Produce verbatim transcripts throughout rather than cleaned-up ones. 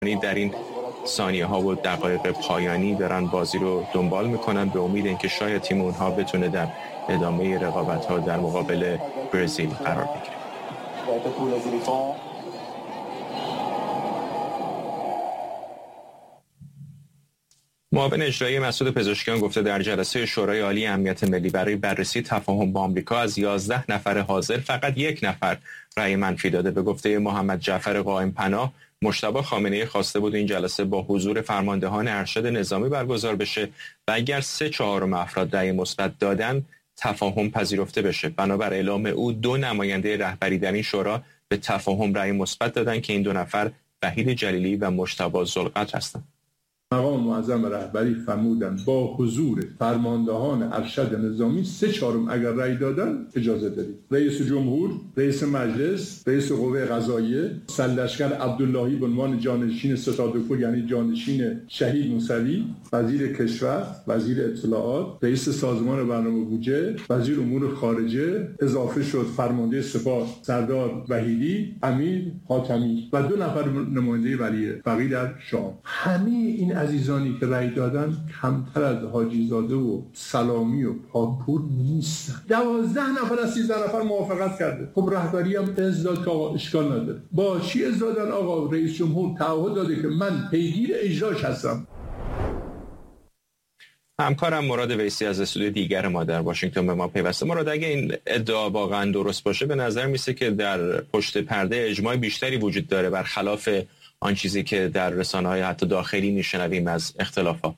در این ثانیه ها و دقایق پایانی دارن بازی رو دنبال میکنن به امید اینکه شاید تیم اونها بتونه در ادامه رقابت ها در مقابل برزیل قرار بگیره. معاون اجرایی مسعود پزشکیان گفته در جلسه شورای عالی امنیت ملی برای بررسی تفاهم با آمریکا از یازده نفر حاضر فقط یک نفر رأی منفی داده. به گفته محمد جعفر قائم پناه، مجتبی خامنه‌ای خواسته بود این جلسه با حضور فرماندهان ارشد نظامی برگزار بشه و اگر سه چهارم افراد رأی مثبت دادن تفاهم پذیرفته بشه. بنابر اعلام او دو نماینده رهبری در این شورا به تفاهم رأی مثبت دادن که این دو نفر وحید جلیلی و مجتبی ذوالقدر هستند. مقام معظم رهبری فرمودن با حضور فرماندهان ارشد نظامی سه چهارم اگر رأی دادن اجازه دارید. رئیس جمهور، رئیس مجلس، رئیس قوه قضاییه، سرلشکر عبداللهی به عنوان جانشین ستادکور یعنی جانشین شهید موسوی، وزیر کشور، وزیر اطلاعات، رئیس سازمان برنامه بودجه، وزیر امور خارجه، اضافه شد فرمانده سپاه سردار وحیدی، امیر حاتمی و دو نفر نماینده ولی فقیه در شام. همه این عزیزانی که رأی دادن کمتر از حاجی زاده و سلامی و پاکپور نیستن. دوازده نفر از سیزده نفر موافقت کرده. خب رهبری هم از داد که آقا اشکال نداره. با چی از دادن؟ آقا رئیس جمهور تعهد داده که من پیگیر اجراش هستم. همکارم مراد ویسی از استودیو دیگر ما در واشنگتن به ما پیوسته. مراد، اگه این ادعا واقعا درست باشه به نظر میسه که در پشت پرده اجماع بیشتری وجود داره برخلاف آن چیزی که در رسانه‌های حتی داخلی میشنویم از اختلافات.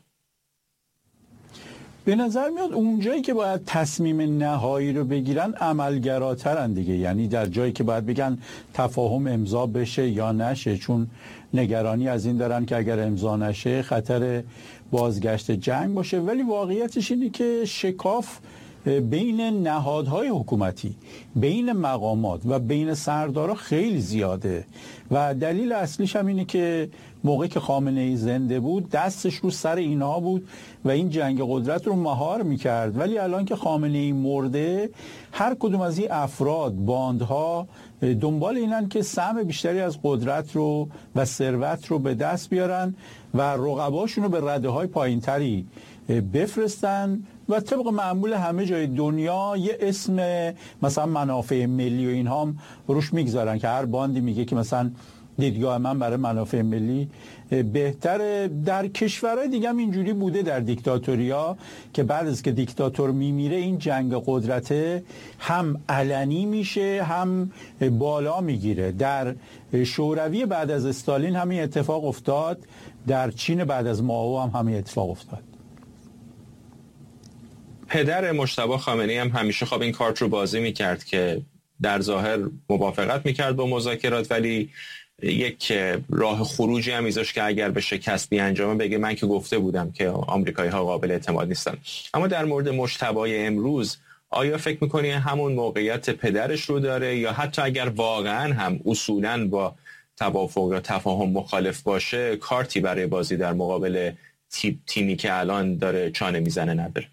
به نظر میاد اونجایی که باید تصمیم نهایی رو بگیرن عملگراترن دیگه، یعنی در جایی که باید بگن تفاهم امضا بشه یا نشه، چون نگرانی از این دارن که اگر امضا نشه خطر بازگشت جنگ باشه. ولی واقعیتش اینه که شکاف بین نهادهای حکومتی، بین مقامات و بین سردارا خیلی زیاده و دلیل اصلیش هم اینه که موقعی که خامنه‌ای زنده بود دستش رو سر اینها بود و این جنگ قدرت رو مهار میکرد، ولی الان که خامنه‌ای مرده هر کدوم از این افراد، باندها دنبال اینن که سهم بیشتری از قدرت رو و ثروت رو به دست بیارن و رقباشون رو به رده‌های پایین‌تری بفرستن و طبق معمول همه جای دنیا یه اسم مثلا منافع ملی و اینها هم روش میگذارن که هر باندی میگه که مثلا دیدگاه من برای منافع ملی بهتره. در کشورهای دیگه هم اینجوری بوده، در دیکتاتوریا که بعد از که دیکتاتور میمیره این جنگ قدرته هم علنی میشه هم بالا میگیره. در شوروی بعد از استالین همین اتفاق افتاد، در چین بعد از مائو هم همین اتفاق افتاد. پدر مجتبی خامنه‌ای هم همیشه خب این کارت رو بازی میکرد که در ظاهر موافقت میکرد با مذاکرات، ولی یک راه خروجی هم میذاشت که اگر به شکست بیانجامه بگه من که گفته بودم که آمریکایی ها قابل اعتماد نیستن. اما در مورد مجتبی امروز آیا فکر میکنی همون موقعیت پدرش رو داره یا حتی اگر واقعا هم اصولاً با توافق یا تفاهم مخالف باشه کارتی برای بازی در مقابل تیمی که الان داره چانه میزنه نداره؟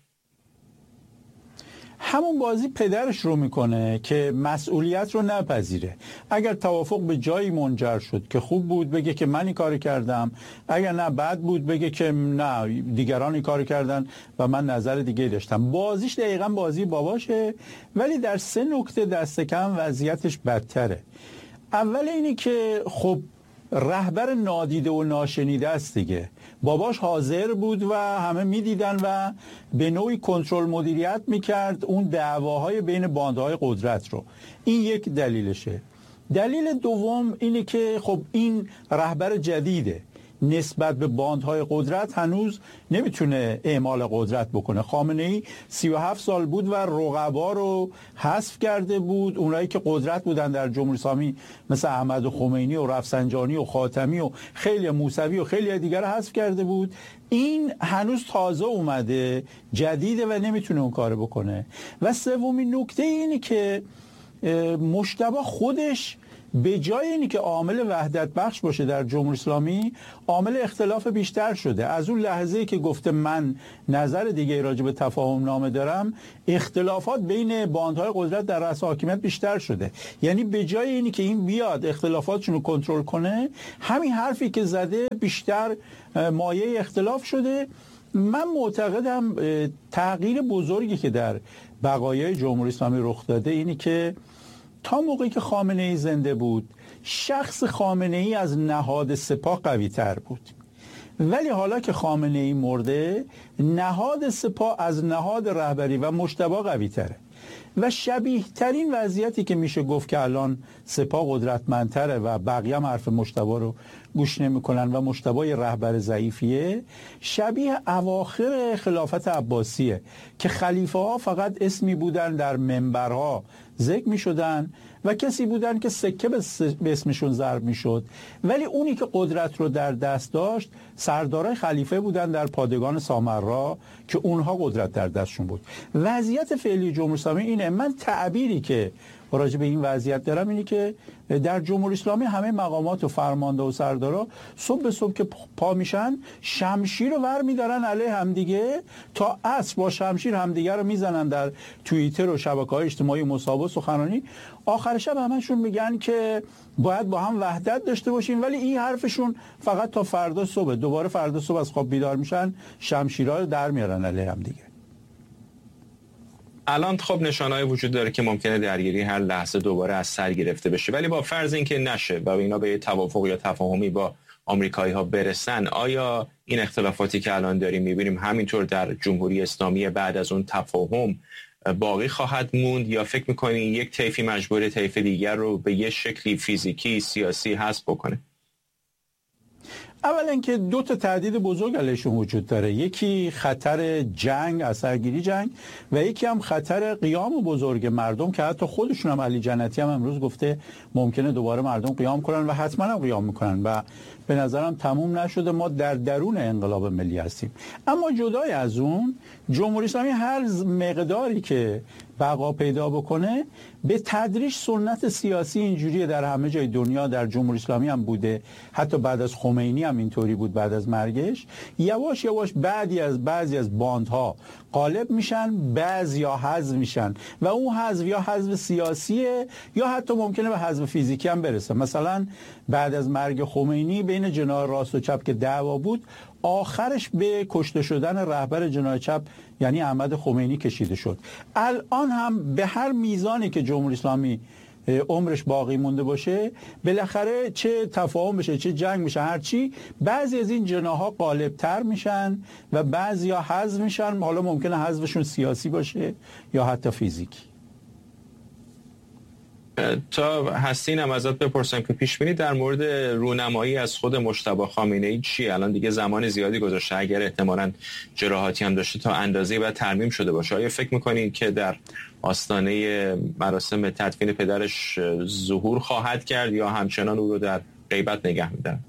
همون بازی پدرش رو میکنه که مسئولیت رو نپذیره. اگر توافق به جایی منجر شد که خوب بود بگه که من این کاری کردم، اگر نه بد بود بگه که نه دیگران این کاری کردن و من نظر دیگه داشتم. بازیش دقیقاً بازی باباشه، ولی در سه نکته دست کم وضعیتش بدتره. اول اینی که خب رهبر نادیده و ناشنیده است دیگه. باباش حاضر بود و همه میدیدن و به نوعی کنترل مدیریت میکرد اون دعواهای بین باندهای قدرت رو. این یک دلیلشه. دلیل دوم اینه که خب این رهبر جدیده، نسبت به باندهای قدرت هنوز نمیتونه اعمال قدرت بکنه. خامنه‌ای سی و هفت سال بود و رقبا رو حذف کرده بود، اونایی که قدرت بودن در جمهوری اسلامی مثل احمد خمینی و رفسنجانی و خاتمی و خیلی موسوی و خیلی دیگر حذف کرده بود. این هنوز تازه اومده، جدیده و نمیتونه اون کارو بکنه. و سومین نکته اینه که مجتبی خودش به جای اینی که عامل وحدت بخش باشه در جمهوری اسلامی، عامل اختلاف بیشتر شده. از اون لحظه‌ای که گفته من نظر دیگه راجع به تفاهم نامه دارم، اختلافات بین باندهای قدرت در رأس حاکمیت بیشتر شده. یعنی به جای اینی که این بیاد اختلافاتشون رو کنترل کنه، همین حرفی که زده بیشتر مایه اختلاف شده. من معتقدم تغییر بزرگی که در بقایای جمهوری اسلامی رخ داده اینی که تا موقعی که خامنه ای زنده بود، شخص خامنه ای از نهاد سپاه قوی تر بود، ولی حالا که خامنه ای مرده، نهاد سپاه از نهاد رهبری و مجتبی قوی تره و شبیه ترین وضعیتی که میشه گفت که الان سپاه قدرتمندتره و بقیه هم حرف مجتبی رو گوش نمیکنن و مجتبی رهبر ضعیفیه، شبیه اواخر خلافت عباسیه که خلیفه ها فقط اسمی بودن در منبرها ذکر میشدن و کسی بودن که سکه به اسمشون ضرب میشد، ولی اونی که قدرت رو در دست داشت سردارای خلیفه بودن در پادگان سامرا که اونها قدرت در دستشون بود. وضعیت فعلی جمهوری اسلامی اینه. من تعبیری که راجع به این وضعیت دارم اینی که در جمهوری اسلامی همه مقامات و فرمانده و سردارا صبح به صبح که پا میشن شمشیر رو ور میدارن علیه همدیگه تا عصر با شمشیر همدیگه رو میزنن در توییتر و شبکه‌های اجتماعی مصاحبه سخنرانی. آخر شب همشون میگن که باید با هم وحدت داشته باشیم، ولی این حرفشون فقط تا فردا صبح. دوباره فردا صبح از خواب بیدار میشن شمشیرها رو در میارن علیه همدیگه. الان خب نشانه‌ای وجود داره که ممکنه درگیری هر لحظه دوباره از سر گرفته بشه، ولی با فرض اینکه نشه و اینا به توافق یا تفاهمی با آمریکایی‌ها برسن، آیا این اختلافاتی که الان داریم می‌بینیم همینطور در جمهوری اسلامی بعد از اون تفاهم باقی خواهد موند، یا فکر می‌کنین یک طیفی مجبور طیف دیگر رو به یه شکلی فیزیکی سیاسی حذف بکنه؟ اولا اینکه دو تا تهدید بزرگ علیشون وجود داره، یکی خطر جنگ، اثرگیری جنگ، و یکی هم خطر قیام بزرگ مردم که حتی خودشون هم علی جنتی هم امروز گفته ممکنه دوباره مردم قیام کنن و حتما هم قیام میکنن و به نظرم تموم نشده، ما در درون انقلاب ملی هستیم. اما جدای از اون، جمهوری اسلامی هر مقداری که بقا پیدا بکنه به تدریج سنت سیاسی اینجوریه در همه جای دنیا، در جمهوری اسلامی هم بوده، حتی بعد از خمینی هم اینطوری بود، بعد از مرگش یواش یواش بعضی از بعضی از باندها غالب میشن، بعضیا حذف میشن و اون حذف یا حذف سیاسیه یا حتی ممکنه به حذف فیزیکی هم برسه. مثلا بعد از مرگ خمینی بین جناح راست و چپ که دعوا بود، آخرش به کشته شدن رهبر جناح چپ یعنی احمد خمینی کشیده شد. الان هم به هر میزانی که جمهوری اسلامی عمرش باقی مونده باشه، بالاخره چه تفاهم بشه چه جنگ میشه هر چی، بعضی از این جناح‌ها غالب‌تر میشن و بعضیا حذف میشن. حالا ممکنه حذفشون سیاسی باشه یا حتی فیزیکی. تا هستینم ازت بپرسم که پیش بینی در مورد رونمایی از خود مجتبی خامنه‌ای چیه؟ الان دیگه زمان زیادی گذاشته، اگر احتمالاً جراحاتی هم داشته تا اندازه‌ای باید ترمیم شده باشه. آیا فکر می‌کنید که در آستانه مراسم تدفین پدرش ظهور خواهد کرد یا همچنان او رو در غیبت نگه می‌دارن؟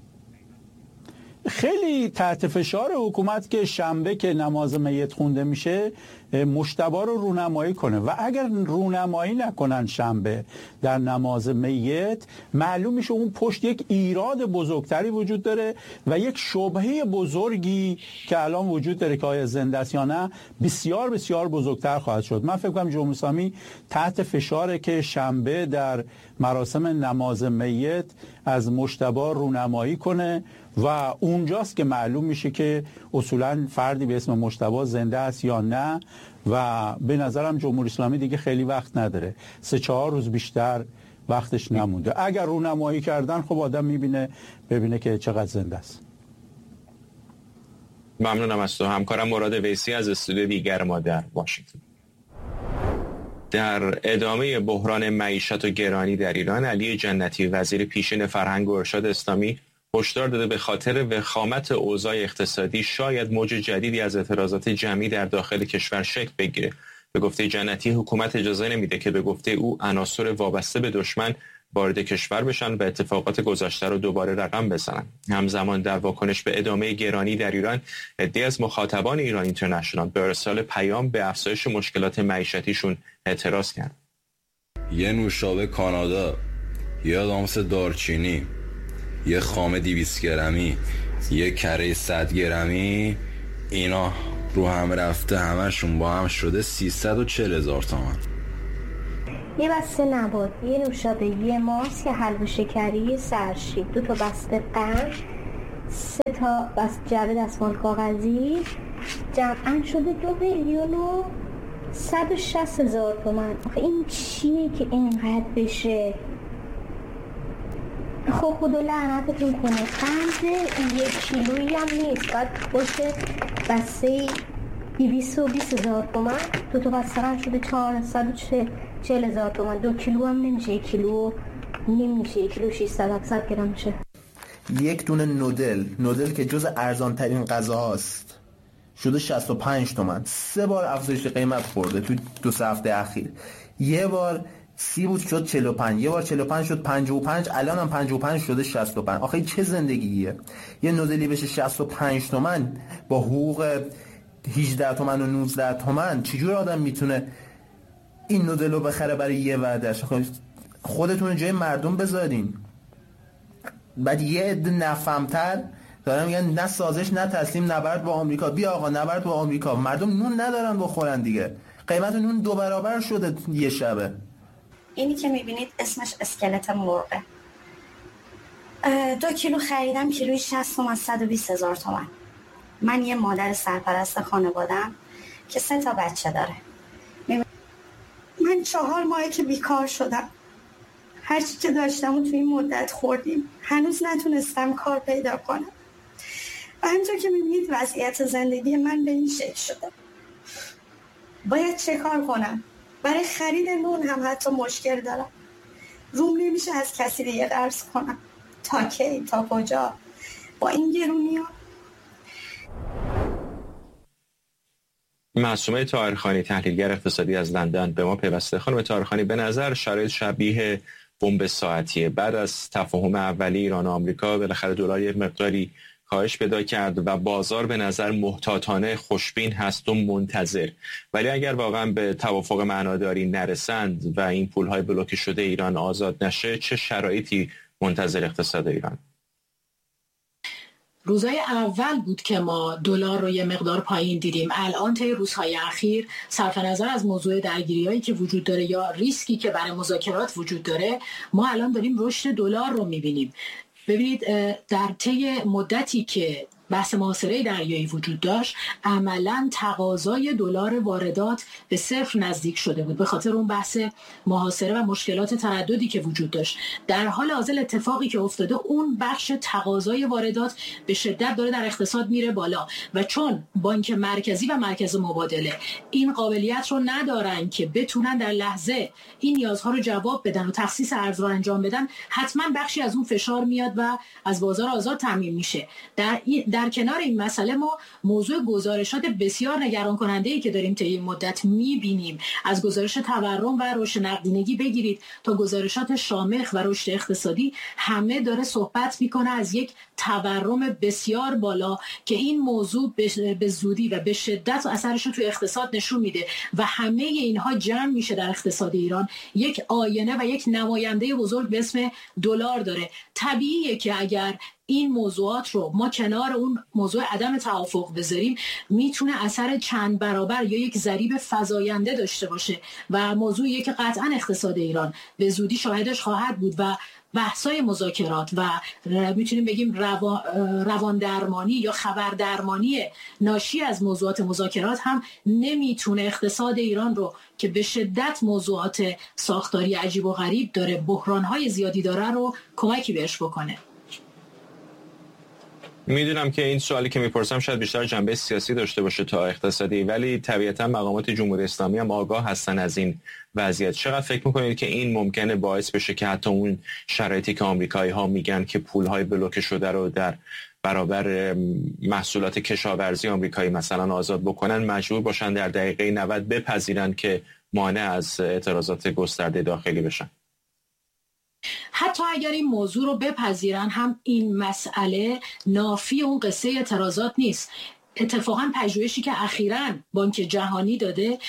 خیلی تحت فشار حکومت که شنبه که نماز میت خونده میشه مجتبی رو رونمایی کنه و اگر رونمایی نکنن شنبه در نماز میت، معلوم میشه اون پشت یک ایراد بزرگتری وجود داره و یک شبهه بزرگی که الان وجود داره که آیا زنده است یا نه بسیار بسیار بزرگتر خواهد شد. من فکر کنم جمهوری اسلامی تحت فشاره که شنبه در مراسم نماز میت از مجتبی رونمایی کنه و اونجاست که معلوم میشه که اصولا فردی به اسم مجتبی زنده است یا نه و به نظرم جمهوری اسلامی دیگه خیلی وقت نداره، سه چهار روز بیشتر وقتش نمونده. اگر رونمایی کردن خب آدم میبینه ببینه که چقدر زنده است. ممنونم از تو. همکارم مراد ویسی از استودیو دیگر ما در واشنگتن. در ادامه بحران معیشت و گرانی در ایران، علی جنتی وزیر پیشین فرهنگ و ارشاد اسلامی هشدار داده به خاطر وخامت اوضاع اقتصادی شاید موج جدیدی از اعتراضات جمعی در داخل کشور شکل بگیره. به گفته جنتی حکومت اجازه نمیده که به گفته او عناصر وابسته به دشمن وارد کشور بشن و اتفاقات گذشته رو دوباره رقم بزنن. همزمان در واکنش به ادامه گرانی در ایران، عده‌ای از مخاطبان ایران اینترنشنال به ارسال پیام به افزایش مشکلات معیشتیشون اعتراض کردند. یه نوشابه کانادا یه آدامس دارچینی، یه خام دیویس گرمی، یه کره صد گرمی، اینا رو هم رفته همشون با هم شده سیصد و چهل هزار تومان. یه بسته نبات، یه نوشابه، یه ماست، یه حلوا شکری، یه سرشید، دو تا بسته قند، سه تا بس جعبه دستمال کاغذی، جمعاً شده دو میلیون و صد و شصت هزار تومان. آخه این چیه که اینقدر بشه؟ خب خدا لعنتتون کنه. قند یک کیلویی هم نیست، باید باشه بسته دویست و بیست هزار تومان. دو تا بسته قند شده چهارصد و چهل هزار تومان. دو کیلو هم نمیشه، یک کیلو نمیشه، یک کیلو ششصد هفتصد گرم میشه. یک دونه نودل نودل که جز ارزان ترین غذا هاست شده شصت و پنج تومن. سه بار افزایش قیمت خورده تو دو سه هفته اخیر. یه بار سی بود شد چهل و پنج، یه بار چهل و پنج شد پنجاه و پنج، الان هم پنجاه و پنج شده شصت و پنج. آخه چه زندگیه؟ یه نودلی بشه شصت و پنج تومن با حقوق هجده تومن و نوزده تومن. چجور آدم میتونه این نودل رو بخره برای یه وعدهش؟ خودتون جای مردم بذارین. بعد یه عده نفهمتر دارن میگن نه سازش نه تسلیم، نبرد با آمریکا. بیا آقا نبرد با آمریکا، مردم نون ندارن بخورن دیگه. قیمت نون دو برابر شده یه شبه. اینی که میبینید اسمش اسکلت مرغه. دو کیلو خریدم، کیلوی شصت تومن، صد و بیست هزار تومن. من یه مادر سرپرست خانوادم که سه تا بچه داره. من چهار ماهه که بیکار شدم، هرچی که داشتم و توی این مدت خوردیم، هنوز نتونستم کار پیدا کنم و همونطور که میبینید وضعیت زندگی من به این شکل شده. باید چه کار کنم؟ برای خرید نون هم حتی مشکل دارم. روم نمیشه از کسی دیگه قرض کنم. تا کی؟ تا کجا؟ با این گرونی ها؟ معصومه طاهرخانی، تحلیلگر اقتصادی از لندن به ما پیوسته. خانم طاهرخانی، به نظر شرایط شبیه بمب ساعتیه. بعد از تفاهم اولی ایران و آمریکا بالاخره دلار یه مقداری کاهش پیدا کرد و بازار به نظر محتاطانه خوشبین هست و منتظر. ولی اگر واقعا به توافق معناداری نرسند و این پولهای بلوکه شده ایران آزاد نشه، چه شرایطی منتظر اقتصاد ایران؟ روزهای اول بود که ما دلار رو یه مقدار پایین دیدیم. الان طی روزهای اخیر صرف نظر از موضوع درگیری‌هایی که وجود داره یا ریسکی که برای مذاکرات وجود داره، ما الان داریم رشد دلار رو می‌بینیم. ببینید در طی مدتی که بحث محاصره دریایی وجود داشت، عملاً تقاضای دلار واردات به صفر نزدیک شده بود به خاطر اون بحث محاصره و مشکلات ترددی که وجود داشت. در حال حاضر اتفاقی که افتاده، اون بخش تقاضای واردات به شدت داره در اقتصاد میره بالا و چون بانک مرکزی و مرکز مبادله این قابلیت رو ندارن که بتونن در لحظه این نیازها رو جواب بدن و تخصیص ارز رو انجام بدن، حتما بخشی از اون فشار میاد و از بازار آزاد تامین میشه. در در کنار این مسئله ما موضوع گزارشات بسیار نگران کننده‌ای که داریم طی این مدت می‌بینیم، از گزارش تورم و رشد نقدینگی بگیرید تا گزارشات شامخ و رشد اقتصادی، همه داره صحبت میکنه از یک تورم بسیار بالا که این موضوع به زودی و به شدت اثرش رو توی اقتصاد نشون میده و همه اینها جمع میشه در اقتصاد ایران. یک آینه و یک نماینده بزرگ به اسم دلار داره. طبیعیه که اگر این موضوعات رو ما کنار اون موضوع عدم توافق بذاریم، میتونه اثر چند برابر یا یک ضریب فزاینده داشته باشه و موضوعیه که قطعا اقتصاد ایران به زودی شاهدش خواهد بود و بحث‌های مذاکرات و میتونیم بگیم روان درمانی یا خبر درمانی ناشی از موضوعات مذاکرات هم نمیتونه اقتصاد ایران رو که به شدت موضوعات ساختاری عجیب و غریب داره، بحران‌های زیادی داره، رو کمکی بهش بکنه. میدونم که این سوالی که میپرسم شاید بیشتر جنبه سیاسی داشته باشه تا اقتصادی، ولی طبیعتا مقامات جمهوری اسلامی هم آگاه هستن از این وضعیت. چقدر فکر میکنید که این ممکنه باعث بشه که حتی اون شرایطی که آمریکایی ها میگن که پولهای بلوکه شده رو در برابر محصولات کشاورزی آمریکایی مثلا آزاد بکنن، مجبور باشن در دقیقه نود بپذیرن که مانع از اعتراضات گسترده داخلی بشن؟ حتی اگر این موضوع رو بپذیرن هم این مسئله نافی اون قصه اعتراضات نیست. اتفاقا پژوهشی که اخیراً بانک جهانی داده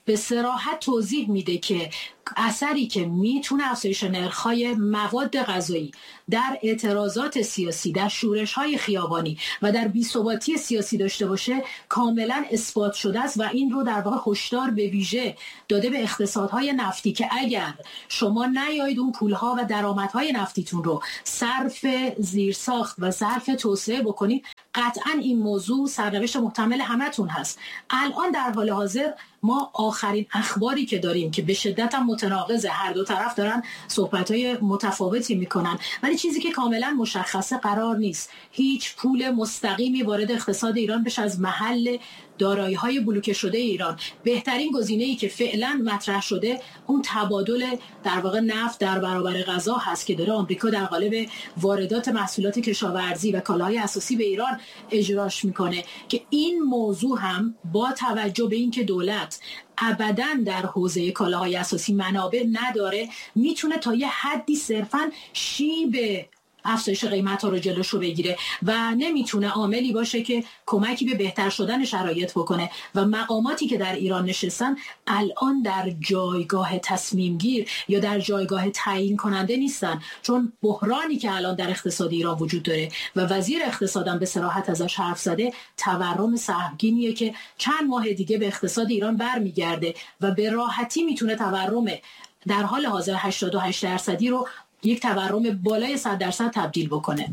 به صراحت توضیح میده که اثری که میتونه افزایش نرخ‌های مواد غذایی در اعتراضات سیاسی، در شورش‌های خیابانی و در بی‌ثباتی سیاسی داشته باشه کاملا اثبات شده است و این رو در واقع هشدار به ویژه داده به اقتصادهای نفتی که اگر شما نیایید اون پولها و درآمدهای نفتیتون رو صرف زیرساخت و صرف توسعه بکنید، قطعا این موضوع سرنوشت محتمل همتون هست. الان در حال حاضر ما آخرین اخباری که داریم که به شدت هم متناقضه، هر دو طرف دارن صحبت‌های متفاوتی میکنن، ولی چیزی که کاملا مشخصه قرار نیست هیچ پول مستقیمی وارد اقتصاد ایران بشه از محل دارایی‌های بلوکه شده ایران. بهترین گزینه‌ای که فعلا مطرح شده اون تبادل در واقع نفت در برابر غذا هست که داره آمریکا در قالب واردات محصولات کشاورزی و کالاهای اساسی به ایران اجراش میکنه که این موضوع هم با توجه به اینکه دولت ابداً در حوزه کالاهای اساسی منابع نداره میتونه تا یه حدی صرفاً شیب افزایش قیمت ها رو جلوشو بگیره و نمیتونه عاملی باشه که کمکی به بهتر شدن شرایط بکنه و مقاماتی که در ایران نشستن الان در جایگاه تصمیم گیر یا در جایگاه تعیین کننده نیستن، چون بحرانی که الان در اقتصاد ایران وجود داره و وزیر اقتصادم به صراحت ازش حرف زده تورم سهمگینیه که چند ماه دیگه به اقتصاد ایران برمیگرده و به راحتی میتونه تورم در حال حاضر هشتاد و هشت درصدی رو یک تورم بالای صد درصد تبدیل بکنه.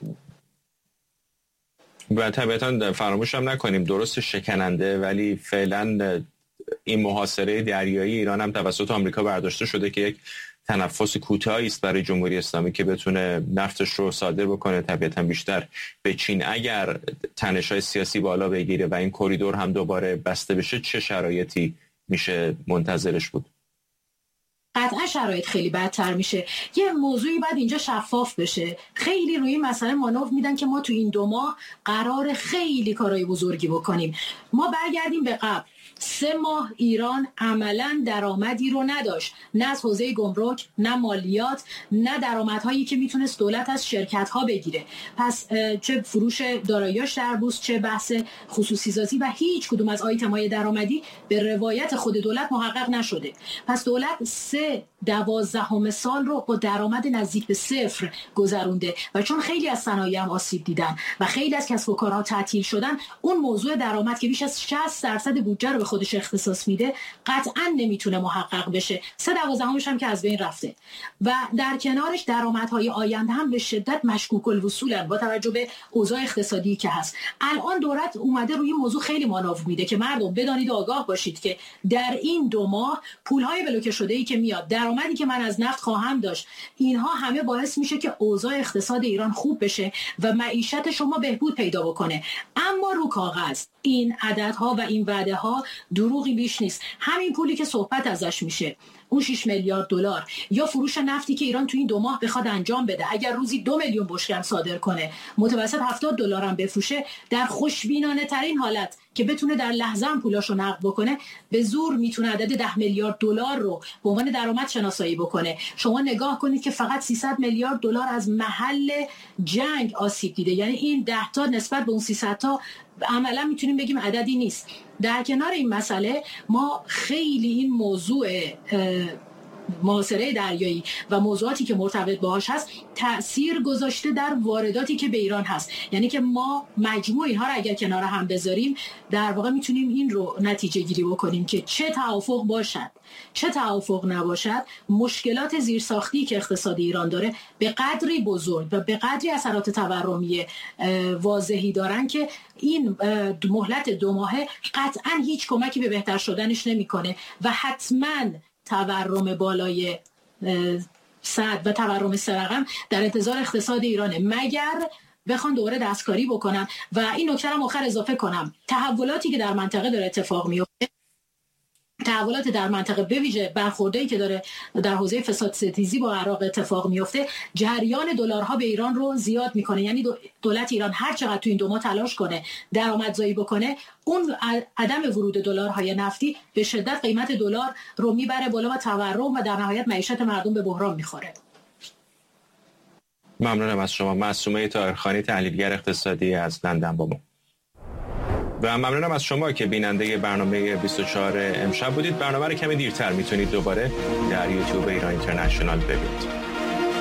و طبعا فراموش هم نکنیم درست شکننده ولی فعلا این محاصره دریایی ایران هم توسط آمریکا برداشته شده که یک تنفس کوتاهی است برای جمهوری اسلامی که بتونه نفتش رو صادر بکنه طبعا بیشتر به چین. اگر تنش‌های سیاسی بالا بگیره و این کریدور هم دوباره بسته بشه چه شرایطی میشه منتظرش بود؟ قطعا شرایط خیلی بدتر میشه. یه موضوعی باید اینجا شفاف بشه. خیلی روی این مسئله مانور میدن که ما تو این دو ماه قرار خیلی کارهای بزرگی بکنیم. ما برگردیم به قبل. سه ماه ایران عملاً درآمدی رو نداشت، نه از حوزه گمرک، نه مالیات، نه درآمدهایی که میتونست دولت از شرکت‌ها بگیره. پس چه فروش دارایی‌اش در بورس، چه بحث خصوصی سازی و هیچ کدوم از آیتم‌های درآمدی به روایت خود دولت محقق نشده. پس دولت سه دوازدهم سال رو با درآمد نزدیک به صفر گذرونده و چون خیلی از صنایع هم آسیب دیدن و خیلی از کسب و کارها تعطیل شدن، اون موضوع درآمد که بیش از شصت درصد بودجه رو به خودش اختصاص میده قطعا نمیتونه محقق بشه. سه دوازدهمش هم که از بین رفته و در کنارش درآمدهای آینده هم به شدت مشکوک الوصولن با توجه به اوضاع اقتصادی که هست. الان دولت اومده روی موضوع خیلی مانور میده که مردم بدانید و آگاه باشید که در این دو ماه پولهای بلوکه شده‌ای که میاد، درآمدی که من از نفت خواهم داشت، اینها همه باعث میشه که اوضاع اقتصاد ایران خوب بشه و معیشت شما بهبود پیدا بکنه. اما رو کاغذ این عددها و این وعده ها دروغی بیش نیست. همین پولی که صحبت ازش میشه، اون شش میلیارد دلار یا فروش نفتی که ایران تو این دو ماه بخواد انجام بده، اگر روزی دو میلیون بشکه صادر کنه، متوسط هفتاد دلار هم بفروشه، در خوشبینانه ترین حالت که بتونه در لحظه هم پولاشو نقد بکنه، به زور میتونه عدد ده میلیارد دلار رو به عنوان درآمد شناسایی بکنه. شما نگاه کنید که فقط سیصد میلیارد دلار از محل جنگ آسیب دیده، یعنی این ده تا نسبت به اون سیصد تا عملا میتونیم بگیم عددی نیست. در کنار این مسئله ما خیلی این موضوع محاصره دریایی و موضوعاتی که مرتبط باهاش هست تأثیر گذاشته در وارداتی که به ایران هست. یعنی که ما مجموع اینها رو اگر کنار هم بذاریم در واقع میتونیم این رو نتیجه گیری بکنیم که چه توافق باشد چه توافق نباشد، مشکلات زیرساختی که اقتصاد ایران داره به قدری بزرگ و به قدری اثرات تورمی واضحی دارن که این مهلت دو ماهه قطعا هیچ کمکی به بهتر شدنش نمیکنه و حتما تورم بالای صد و تورم سه رقم در انتظار اقتصاد ایرانه، مگر بخوان دوباره دستکاری بکنن. و این نکته رو آخر اضافه کنم، تحولاتی که در منطقه داره اتفاق میفته، تحولات در منطقه به ویژه برخوردایی که داره در حوزه فساد ستیزی با عراق اتفاق میفته، جریان دلارها به ایران رو زیاد میکنه. یعنی دولت ایران هر چقدر تو این دو ماه تلاش کنه درآمدزایی بکنه، اون عدم ورود دلارهای نفتی به شدت قیمت دلار رو میبره بالا و تورم و در نهایت معیشت مردم به بحران میخوره. ممنونم از شما. معصومه طاهرخانی، تحلیلگر اقتصادی از لندن با ما. و ممنونم از شما که بیننده برنامه بیست و چهار امشب بودید. برنامه رو کمی دیرتر میتونید دوباره در یوتیوب ایران اینترنشنال ببینید.